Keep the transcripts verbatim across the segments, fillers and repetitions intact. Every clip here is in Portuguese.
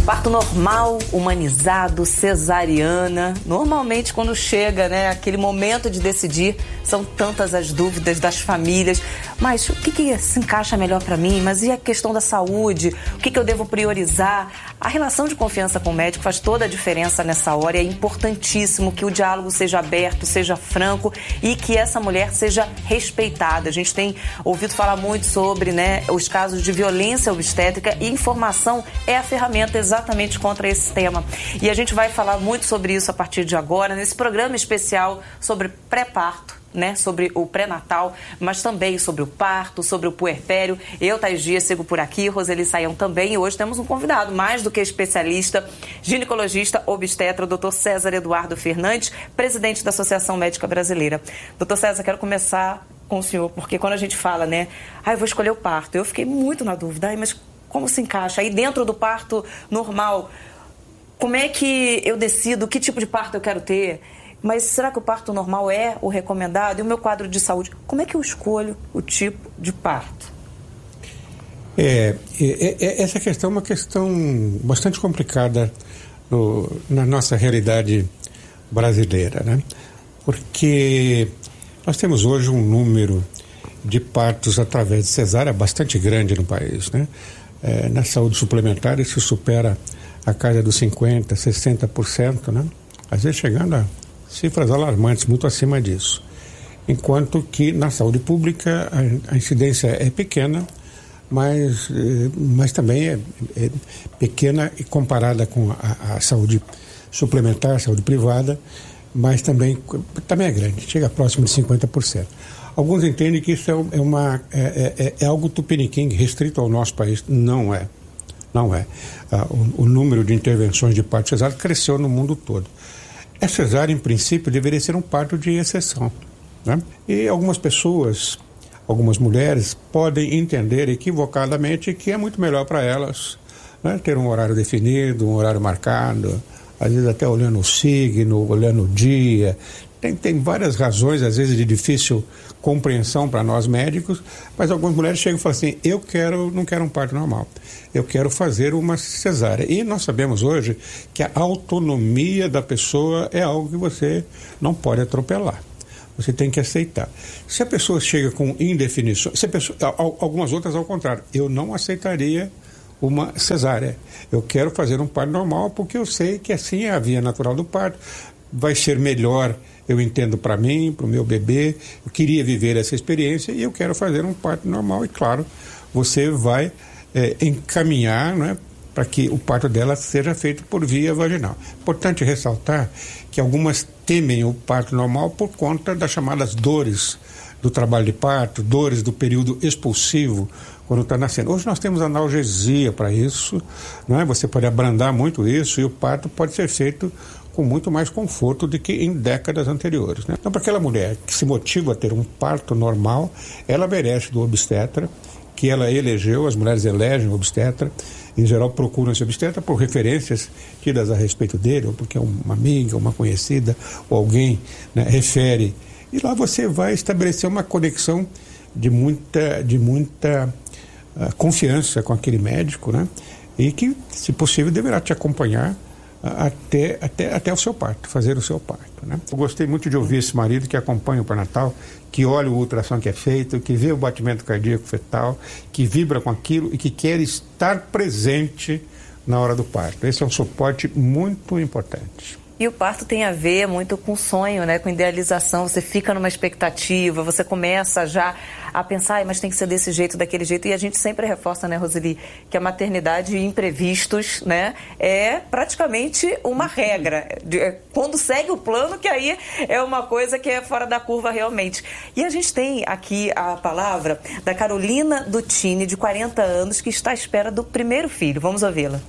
Parto normal, humanizado, cesariana. Normalmente quando chega, né, aquele momento de decidir, são tantas as dúvidas das famílias. Mas o que, que se encaixa melhor para mim? Mas e a questão da saúde? O que, que eu devo priorizar? A relação de confiança com o médico faz toda a diferença nessa hora. E é importantíssimo que o diálogo seja aberto, seja franco e que essa mulher seja respeitada. A gente tem ouvido falar muito sobre, né, os casos de violência obstétrica e informação é a ferramenta exatamente contra esse tema. E a gente vai falar muito sobre isso a partir de agora, nesse programa especial sobre pré-parto, né, sobre o pré-natal, mas também sobre o parto, sobre o puerpério. Eu, Thaís Dias, sigo por aqui, Roseli Saião também, e hoje temos um convidado mais do que especialista, ginecologista obstetra, o doutor César Eduardo Fernandes, presidente da Associação Médica Brasileira. doutor César, quero começar com o senhor, porque quando a gente fala, né, ah, eu vou escolher o parto, eu fiquei muito na dúvida, mas como se encaixa? Aí dentro do parto normal, como é que eu decido que tipo de parto eu quero ter? Mas será que o parto normal é o recomendado? E o meu quadro de saúde? Como é que eu escolho o tipo de parto? É, é, é essa questão é uma questão bastante complicada no, na nossa realidade brasileira, né? Porque nós temos hoje um número de partos através de cesárea bastante grande no país, né? É, na saúde suplementar isso supera a casa dos cinquenta por cento, sessenta por cento, né? Às vezes chegando a cifras alarmantes, muito acima disso. Enquanto que na saúde pública a, a incidência é pequena, mas, mas também é, é pequena e comparada com a, a saúde suplementar, a saúde privada, mas também, também é grande, chega próximo de cinquenta por cento. Alguns entendem que isso é, uma, é, é, é algo tupiniquim, restrito ao nosso país. Não é. Não é. Ah, o, o número de intervenções de parto cesárea cresceu no mundo todo. A cesárea, em princípio, deveria ser um parto de exceção, né? E algumas pessoas, algumas mulheres, podem entender equivocadamente que é muito melhor para elas, né, ter um horário definido, um horário marcado, às vezes até olhando o signo, olhando o dia. Tem, tem várias razões, às vezes de difícil compreensão para nós médicos, mas algumas mulheres chegam e falam assim, eu quero, não quero um parto normal, eu quero fazer uma cesárea. E nós sabemos hoje que a autonomia da pessoa é algo que você não pode atropelar. Você tem que aceitar. Se a pessoa chega com indefinições, se a pessoa, algumas outras ao contrário, eu não aceitaria uma cesárea. Eu quero fazer um parto normal porque eu sei que assim é a via natural do parto, vai ser melhor, eu entendo, para mim, para o meu bebê, eu queria viver essa experiência e eu quero fazer um parto normal e, claro, você vai é, encaminhar, né, para que o parto dela seja feito por via vaginal. Importante ressaltar que algumas temem o parto normal por conta das chamadas dores do trabalho de parto, dores do período expulsivo, quando está nascendo. Hoje nós temos analgesia para isso, né? Você pode abrandar muito isso e o parto pode ser feito com muito mais conforto do que em décadas anteriores, né? Então, para aquela mulher que se motiva a ter um parto normal, ela merece do obstetra, que ela elegeu, as mulheres elegem o obstetra, em geral procuram esse obstetra por referências tidas a respeito dele, ou porque uma amiga, uma conhecida, ou alguém, né, refere. E lá você vai estabelecer uma conexão de muita, de muita uh, confiança com aquele médico, né? E que, se possível, deverá te acompanhar Até, até, até o seu parto, fazer o seu parto, né? Eu gostei muito de ouvir esse marido que acompanha o pré-natal, que olha o ultrassom que é feito, que vê o batimento cardíaco fetal, que vibra com aquilo e que quer estar presente na hora do parto. Esse é um suporte muito importante. E o parto tem a ver muito com sonho, né? Com idealização. Você fica numa expectativa, você começa já a pensar, mas tem que ser desse jeito, daquele jeito. E a gente sempre reforça, né, Roseli, que a maternidade e imprevistos, né, é praticamente uma regra. Quando segue o plano, que aí é uma coisa que é fora da curva realmente. E a gente tem aqui a palavra da Carolina Dutini, de quarenta anos, que está à espera do primeiro filho. Vamos ouvi-la.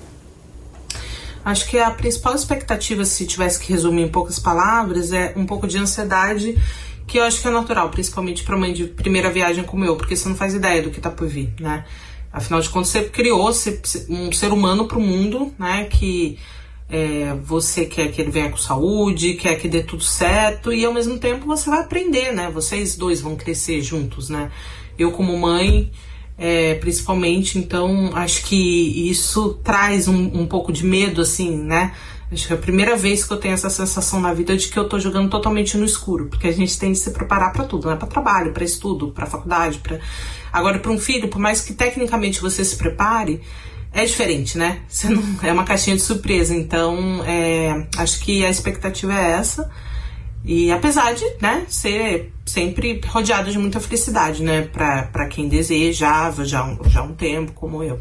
Acho que a principal expectativa, se tivesse que resumir em poucas palavras, é um pouco de ansiedade, que eu acho que é natural, principalmente para mãe de primeira viagem como eu, porque você não faz ideia do que tá por vir, né? Afinal de contas, você criou um ser humano para o mundo, né? Que é, você quer que ele venha com saúde, quer que dê tudo certo, e ao mesmo tempo você vai aprender, né? Vocês dois vão crescer juntos, né? Eu, como mãe, é, principalmente. Então, acho que isso traz um, um pouco de medo, assim, né? Acho que é a primeira vez que eu tenho essa sensação na vida de que eu tô jogando totalmente no escuro, porque a gente tem de se preparar para tudo, né? Para trabalho, para estudo, para faculdade, para agora para um filho, por mais que tecnicamente você se prepare, é diferente, né? Você não é uma caixinha de surpresa. Então, é, acho que a expectativa é essa. E apesar de, né, ser sempre rodeado de muita felicidade, né? Para para quem desejava já um, já um tempo, como eu.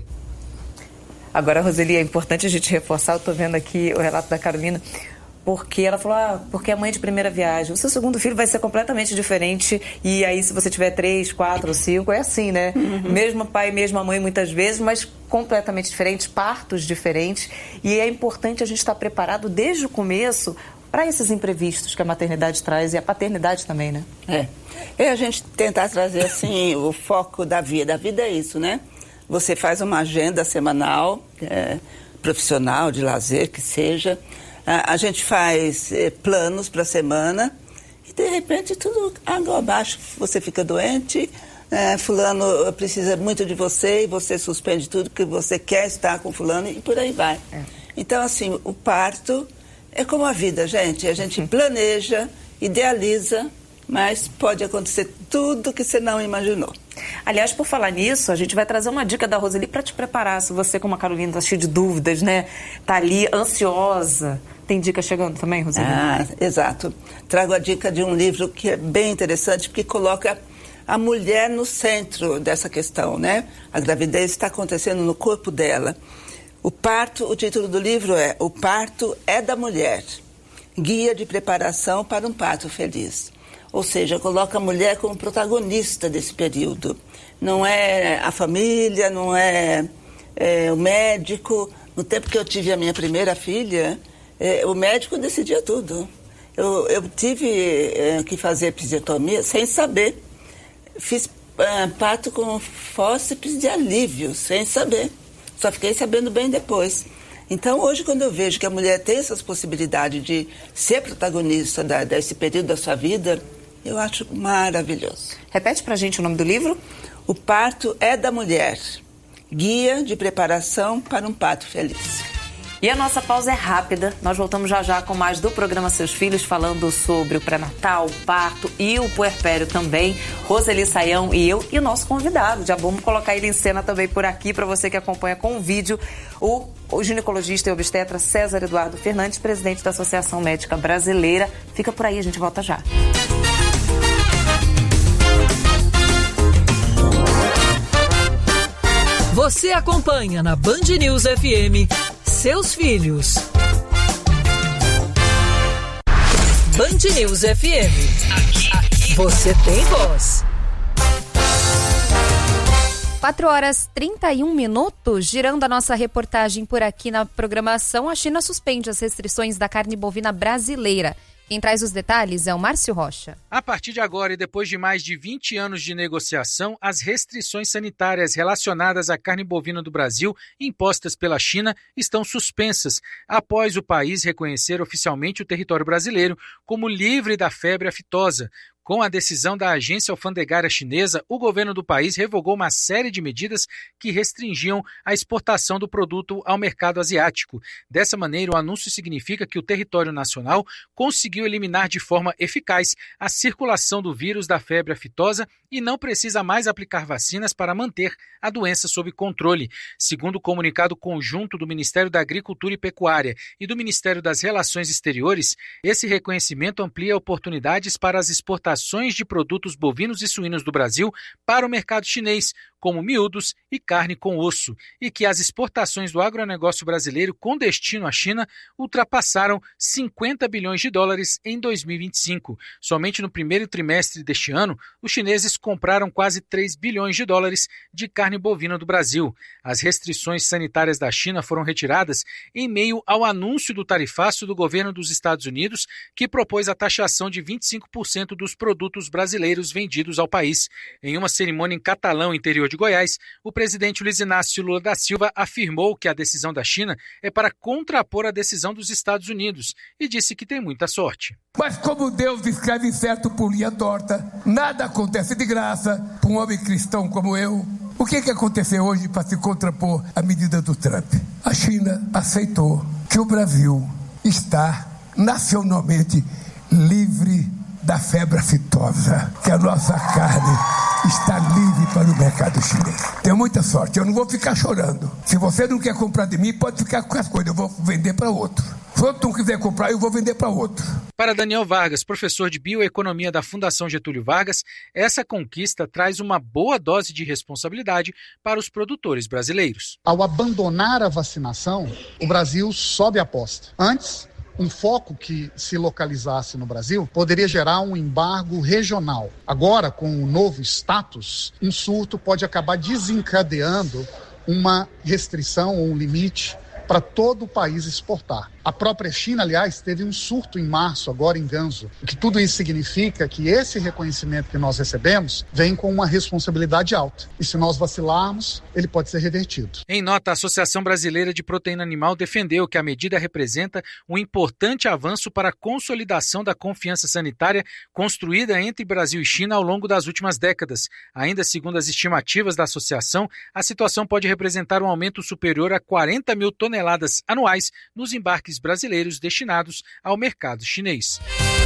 Agora, Roseli, é importante a gente reforçar, eu estou vendo aqui o relato da Carolina, porque ela falou, ah, porque é mãe de primeira viagem. O seu segundo filho vai ser completamente diferente, e aí se você tiver três, quatro, cinco, é assim, né? Uhum. Mesmo pai, mesma mãe muitas vezes, mas completamente diferentes, partos diferentes, e é importante a gente estar preparado desde o começo para esses imprevistos que a maternidade traz e a paternidade também, né? É, é a gente tentar trazer, assim, o foco da vida. A vida é isso, né? Você faz uma agenda semanal, é, profissional, de lazer, que seja. A, a gente faz é, planos para a semana e, de repente, tudo água abaixo. Você fica doente, é, fulano precisa muito de você e você suspende tudo que você quer estar com fulano e por aí vai. É. Então, assim, o parto é como a vida, gente. A gente planeja, idealiza, mas pode acontecer tudo que você não imaginou. Aliás, por falar nisso, a gente vai trazer uma dica da Roseli para te preparar. Se você, como a Carolina, está cheia de dúvidas, né? Tá ali ansiosa. Tem dica chegando também, Roseli? Ah, exato. Trago a dica de um livro que é bem interessante, porque coloca a mulher no centro dessa questão, né? A gravidez está acontecendo no corpo dela. O parto, o título do livro é O Parto é da Mulher. Guia de preparação para um parto feliz. Ou seja, coloca a mulher como protagonista desse período. Não é a família, não é, é o médico. No tempo que eu tive a minha primeira filha, é, o médico decidia tudo. Eu, eu tive é, que fazer episiotomia sem saber. Fiz é, parto com fórceps de alívio, sem saber. Só fiquei sabendo bem depois. Então, hoje, quando eu vejo que a mulher tem essas possibilidades de ser protagonista da, desse período da sua vida, eu acho maravilhoso. Repete pra gente o nome do livro. O Parto é da Mulher. Guia de preparação para um parto feliz. E a nossa pausa é rápida. Nós voltamos já já com mais do programa Seus Filhos, falando sobre o pré-natal, o parto e o puerpério também. Roseli Saião e eu e o nosso convidado. Já vamos colocar ele em cena também por aqui, para você que acompanha com o vídeo, o, o ginecologista e obstetra César Eduardo Fernandes, presidente da Associação Médica Brasileira. Fica por aí, a gente volta já. Você acompanha na Band News F M Seus Filhos. Band News F M. Aqui, você tem voz. quatro horas e trinta e um minutos, girando a nossa reportagem por aqui na programação, a China suspende as restrições da carne bovina brasileira. Quem traz os detalhes é o Márcio Rocha. A partir de agora e depois de mais de vinte anos de negociação, as restrições sanitárias relacionadas à carne bovina do Brasil, impostas pela China, estão suspensas, após o país reconhecer oficialmente o território brasileiro como livre da febre aftosa. Com a decisão da agência alfandegária chinesa, o governo do país revogou uma série de medidas que restringiam a exportação do produto ao mercado asiático. Dessa maneira, o anúncio significa que o território nacional conseguiu eliminar de forma eficaz a circulação do vírus da febre aftosa e não precisa mais aplicar vacinas para manter a doença sob controle. Segundo o comunicado conjunto do Ministério da Agricultura e Pecuária e do Ministério das Relações Exteriores, esse reconhecimento amplia oportunidades para as exportações de produtos bovinos e suínos do Brasil para o mercado chinês, como miúdos e carne com osso, e que as exportações do agronegócio brasileiro com destino à China ultrapassaram cinquenta bilhões de dólares em dois mil e vinte e cinco. Somente no primeiro trimestre deste ano, os chineses compraram quase três bilhões de dólares de carne bovina do Brasil. As restrições sanitárias da China foram retiradas em meio ao anúncio do tarifaço do governo dos Estados Unidos, que propôs a taxação de vinte e cinco por cento dos produtos brasileiros vendidos ao país. Em uma cerimônia em Catalão, interior de Goiás, o presidente Luiz Inácio Lula da Silva afirmou que a decisão da China é para contrapor a decisão dos Estados Unidos e disse que tem muita sorte. Mas como Deus escreve certo por linha torta, nada acontece de graça para um homem cristão como eu. O que, que aconteceu hoje para se contrapor à medida do Trump? A China aceitou que o Brasil está nacionalmente livre da febre aftosa, que a nossa carne está livre para o mercado chinês. Tenho muita sorte, eu não vou ficar chorando. Se você não quer comprar de mim, pode ficar com as coisas, eu vou vender para outro. Se outro não quiser comprar, eu vou vender para outro. Para Daniel Vargas, professor de Bioeconomia da Fundação Getúlio Vargas, essa conquista traz uma boa dose de responsabilidade para os produtores brasileiros. Ao abandonar a vacinação, o Brasil sobe a aposta. Antes, um foco que se localizasse no Brasil poderia gerar um embargo regional. Agora, com o novo status, um surto pode acabar desencadeando uma restrição ou um limite para todo o país exportar. A própria China, aliás, teve um surto em março, agora em ganso. O que tudo isso significa que esse reconhecimento que nós recebemos vem com uma responsabilidade alta. E se nós vacilarmos, ele pode ser revertido. Em nota, a Associação Brasileira de Proteína Animal defendeu que a medida representa um importante avanço para a consolidação da confiança sanitária construída entre Brasil e China ao longo das últimas décadas. Ainda segundo as estimativas da associação, a situação pode representar um aumento superior a quarenta mil toneladas anuais nos embarques brasileiros destinados ao mercado chinês.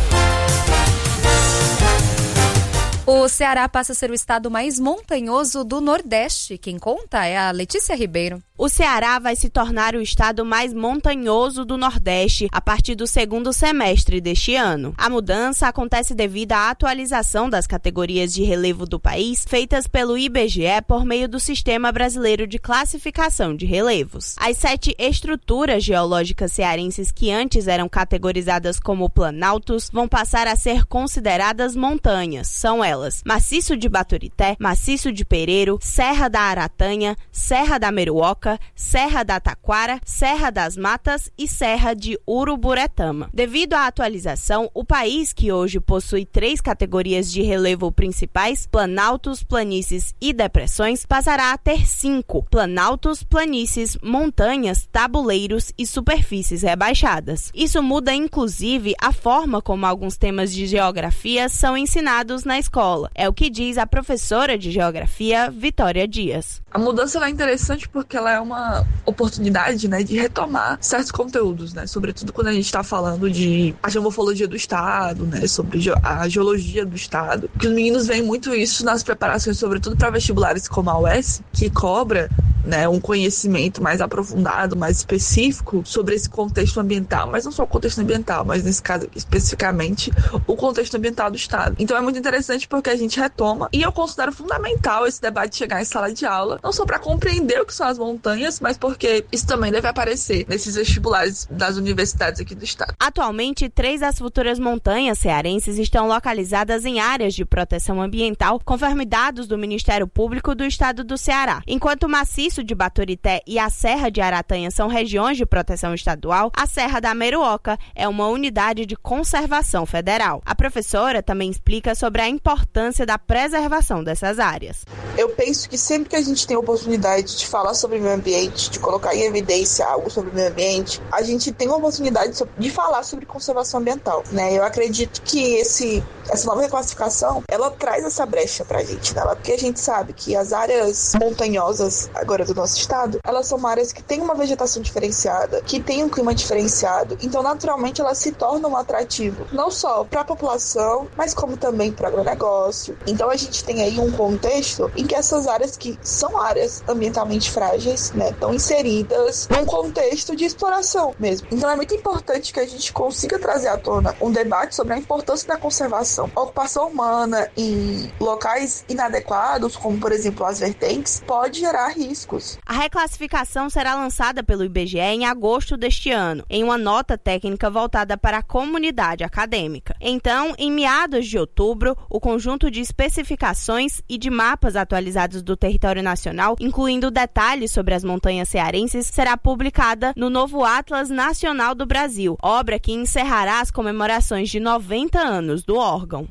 O Ceará passa a ser o estado mais montanhoso do Nordeste. Quem conta é a Letícia Ribeiro. O Ceará vai se tornar o estado mais montanhoso do Nordeste a partir do segundo semestre deste ano. A mudança acontece devido à atualização das categorias de relevo do país feitas pelo I B G E por meio do Sistema Brasileiro de Classificação de Relevos. As sete estruturas geológicas cearenses que antes eram categorizadas como planaltos vão passar a ser consideradas montanhas. São elas: Maciço de Baturité, Maciço de Pereiro, Serra da Aratanha, Serra da Meruoca, Serra da Taquara, Serra das Matas e Serra de Uruburetama. Devido à atualização, o país, que hoje possui três categorias de relevo principais, planaltos, planícies e depressões, passará a ter cinco: planaltos, planícies, montanhas, tabuleiros e superfícies rebaixadas. Isso muda inclusive a forma como alguns temas de geografia são ensinados na escola. É o que diz a professora de geografia, Vitória Dias. A mudança ela é interessante porque ela é uma oportunidade, né, de retomar certos conteúdos, né, sobretudo quando a gente está falando de a geomorfologia do estado, né, sobre a geologia do estado, que os meninos veem muito isso nas preparações, sobretudo para vestibulares como a U E S, que cobra, né, um conhecimento mais aprofundado, mais específico sobre esse contexto ambiental, mas não só o contexto ambiental, mas nesse caso especificamente o contexto ambiental do estado. Então é muito interessante porque a gente retoma, e eu considero fundamental esse debate chegar em sala de aula, não só para compreender o que são as montanhas, mas porque isso também deve aparecer nesses vestibulares das universidades aqui do estado. Atualmente, três das futuras montanhas cearenses estão localizadas em áreas de proteção ambiental, conforme dados do Ministério Público do Estado do Ceará. Enquanto o Maciço de Baturité e a Serra de Aratanha são regiões de proteção estadual, a Serra da Meruoca é uma unidade de conservação federal. A professora também explica sobre a importância da preservação dessas áreas. Eu penso que sempre que a gente tem a oportunidade de falar sobre o meio ambiente, de colocar em evidência algo sobre o meio ambiente, a gente tem a oportunidade de falar sobre conservação ambiental, né? Eu acredito que esse, essa nova reclassificação, ela traz essa brecha pra gente, né? Porque a gente sabe que as áreas montanhosas agora do nosso estado, elas são áreas que têm uma vegetação diferenciada, que têm um clima diferenciado, então naturalmente elas se tornam um atrativo, não só para a população, mas como também para o agronegócio. Então a gente tem aí um contexto em que essas áreas que são áreas ambientalmente frágeis, né, estão inseridas num contexto de exploração mesmo. Então é muito importante que a gente consiga trazer à tona um debate sobre a importância da conservação. A ocupação humana em locais inadequados, como por exemplo as vertentes, pode gerar riscos. A reclassificação será lançada pelo I B G E em agosto deste ano, em uma nota técnica voltada para a comunidade acadêmica. Então, em meados de outubro, o conjunto de especificações e de mapas atualizados do território nacional, incluindo detalhes sobre as montanhas cearenses, será publicada no novo Atlas Nacional do Brasil, obra que encerrará as comemorações de noventa anos do órgão.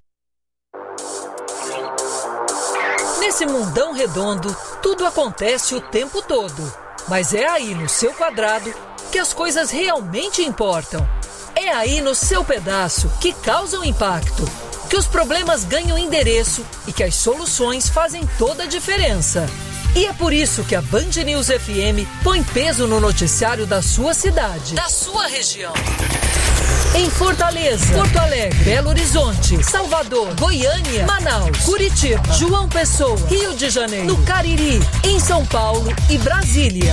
Nesse mundão redondo, tudo acontece o tempo todo. Mas é aí no seu quadrado que as coisas realmente importam. É aí no seu pedaço que causam impacto, que os problemas ganham endereço e que as soluções fazem toda a diferença. E é por isso que a Band News F M põe peso no noticiário da sua cidade, da sua região. Em Fortaleza, Porto Alegre, Belo Horizonte, Salvador, Goiânia, Manaus, Curitiba, João Pessoa, Rio de Janeiro, no Cariri, em São Paulo e Brasília.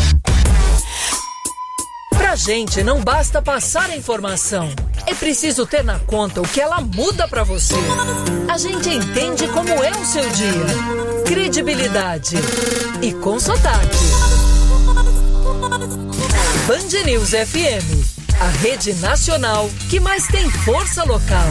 Pra gente não basta passar a informação, é preciso ter na conta o que ela muda pra você. A gente entende como é o seu dia. Credibilidade e com sotaque. Band News F M, a rede nacional que mais tem força local.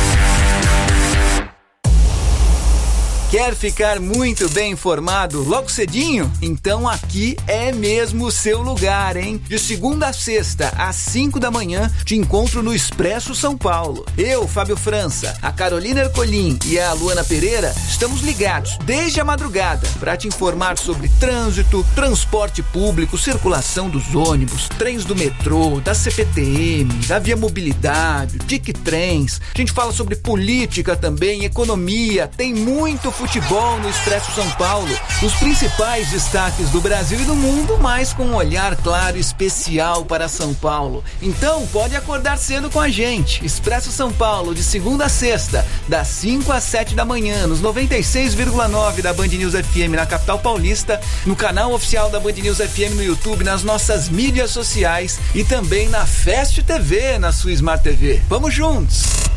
Quer ficar muito bem informado logo cedinho? Então aqui é mesmo o seu lugar, hein? De segunda a sexta, às cinco da manhã, te encontro no Expresso São Paulo. Eu, Fábio França, a Carolina Ercolim e a Luana Pereira estamos ligados desde a madrugada para te informar sobre trânsito, transporte público, circulação dos ônibus, trens do metrô, da C P T M, da Via Mobilidade, Tic Trens. A gente fala sobre política também, economia, tem muito futebol no Expresso São Paulo, os principais destaques do Brasil e do mundo, mas com um olhar claro e especial para São Paulo. Então pode acordar cedo com a gente. Expresso São Paulo, de segunda a sexta, das cinco às sete da manhã, nos noventa e seis vírgula nove da Band News F M na capital paulista, no canal oficial da Band News F M no YouTube, nas nossas mídias sociais e também na Fast T V, na sua Smart T V. Vamos juntos!